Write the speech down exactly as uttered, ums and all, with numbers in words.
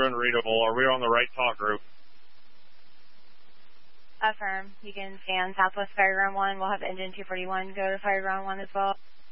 unreadable. Are we on the right talk group? Affirm. You can scan Southwest Fire Ground one. We'll have engine two forty-one go to Fire Ground one as well.